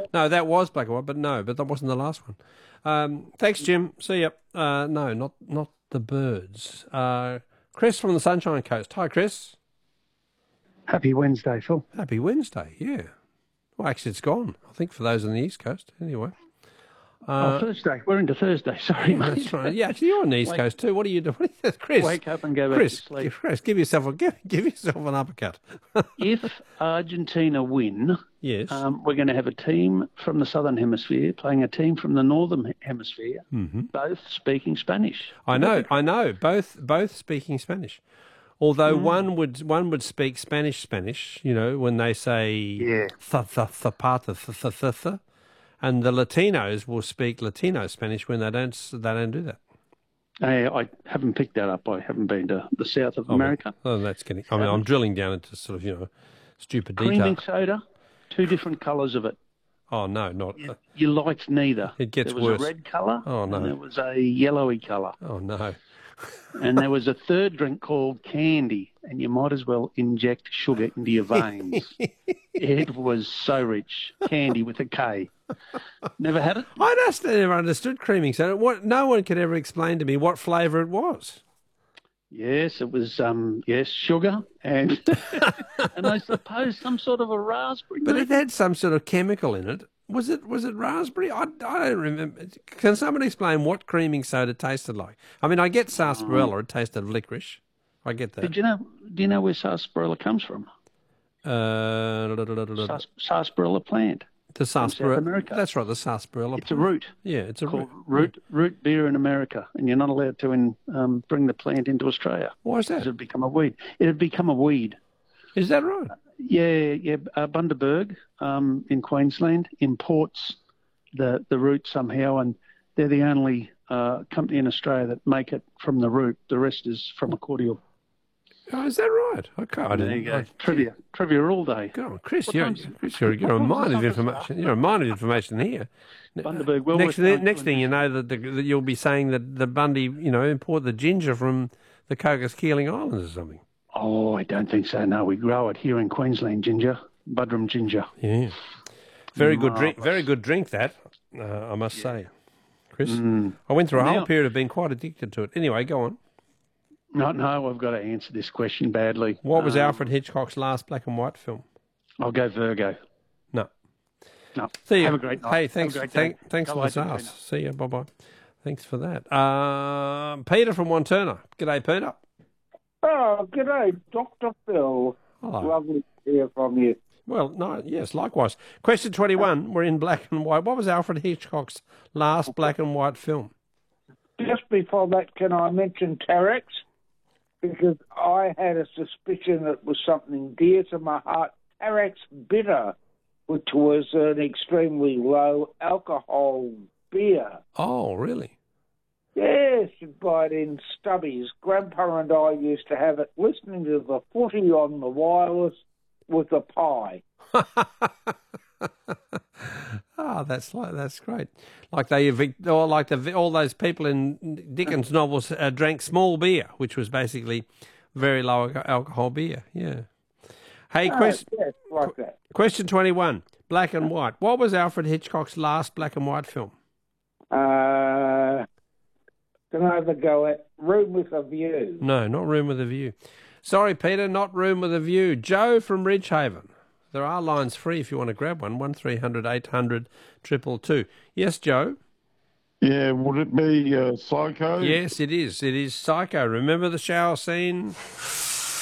No, that was black and white, but that wasn't the last one. Thanks, Jim. See ya. No, not the birds. Chris from the Sunshine Coast. Hi, Chris. Happy Wednesday, Phil. Happy Wednesday, yeah. Well, actually, it's gone, I think, for those on the East Coast. Anyway. Thursday. We're into Thursday. Sorry, mate. That's right. Yeah, actually, you're on the East Coast too. What are you doing? Chris? Wake up and go back to sleep. Chris, give yourself an uppercut. If Argentina win, yes, we're going to have a team from the Southern Hemisphere playing a team from the Northern Hemisphere, both speaking Spanish. I know. Both speaking Spanish. Although one would speak Spanish, you know, when they say th, and the Latinos will speak Latino Spanish when they don't do that. I haven't picked that up. I haven't been to the south of America. Oh, that's getting. I mean, I'm drilling down into sort of, you know, stupid detail. Creaming soda, two different colours of it. Oh no, not. You liked neither. It gets worse. There was a red colour. Oh no. And there was a yellowy colour. Oh no. And there was a third drink called Candy, and you might as well inject sugar into your veins. It was so rich. Candy with a K. Never had it? I just never understood creaming soda. No one could ever explain to me what flavour it was. Yes, it was sugar and and I suppose some sort of a raspberry. But it had some sort of chemical in it. Was it raspberry? I don't remember. Can somebody explain what creaming soda tasted like? I mean, I get sarsaparilla. It tasted of licorice. I get that. Do you know where sarsaparilla comes from? Sarsaparilla plant. The sarsaparilla. South America. That's right, the sarsaparilla. It's a root. Yeah, it's a called root beer in America, and you're not allowed to bring the plant into Australia. Why is that? It'd become a weed. It'd become a weed. Is that right? Yeah. Bundaberg in Queensland imports the root somehow, and they're the only company in Australia that make it from the root. The rest is from a cordial. Oh, is that right? Okay, there you go. Trivia all day. Go on, Chris. You're a mine of information. You're a mine of information here. Bundaberg. Next thing you know, that you'll be saying that the Bundy, you know, import the ginger from the Cocos Keeling Islands or something. Oh, I don't think so. No, we grow it here in Queensland. Ginger, Budrum ginger. Yeah, very good drink. Very good drink. That I must say, Chris. I went through a whole period of being quite addicted to it. Anyway, go on. No, I've got to answer this question badly. What was Alfred Hitchcock's last black and white film? I'll go Virgo. No. See you. Have a great night. Hey, thanks. Thanks for this ask. See you. Bye. Thanks for that. Peter from Wanturna. G'day, Peter. Oh, g'day, Dr. Phil. Hello. Lovely to hear from you. Well, no, yes, likewise. Question 21. We're in black and white. What was Alfred Hitchcock's last black and white film? Just before that, can I mention Terex? Because I had a suspicion it was something dear to my heart. Terex Bitter, which was an extremely low alcohol beer. Oh, really? Yes, you'd buy it in stubbies. Grandpa and I used to have it listening to the footy on the wireless with a pie. Oh, that's great. Like all those people in Dickens novels drank small beer, which was basically very low alcohol beer. Yeah. Hey, yes, like that. Question 21. Black and white. What was Alfred Hitchcock's last black and white film? Can I have a go at Room with a View? No, not Room with a View. Sorry, Peter, not Room with a View. Joe from Ridgehaven. There are lines free if you want to grab one. 1300 800 222. Yes, Joe? Yeah, would it be Psycho? Yes, it is. It is Psycho. Remember the shower scene?